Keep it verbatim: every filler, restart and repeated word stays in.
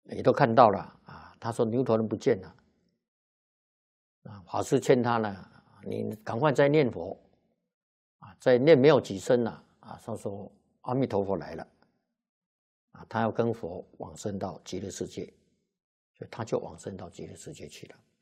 也都看到了啊。他说牛头人不见了，啊，法师劝他呢，你赶快再念佛，啊，再念没有几声了，啊，他说阿弥陀佛来了，啊，他要跟佛往生到极乐世界，所以他就往生到极乐世界去了。